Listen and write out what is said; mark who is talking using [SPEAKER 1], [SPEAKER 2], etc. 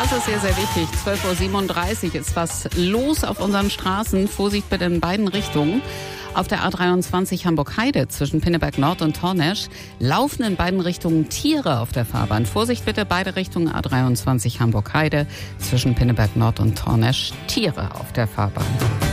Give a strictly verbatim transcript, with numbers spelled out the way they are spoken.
[SPEAKER 1] Das ist sehr, sehr wichtig. zwölf Uhr siebenunddreißig ist was los auf unseren Straßen. Vorsicht bitte in beiden Richtungen. Auf der A dreiundzwanzig Hamburg-Heide zwischen Pinneberg Nord und Tornesch laufen in beiden Richtungen Tiere auf der Fahrbahn. Vorsicht bitte, beide Richtungen A dreiundzwanzig Hamburg-Heide zwischen Pinneberg Nord und Tornesch. Tiere auf der Fahrbahn.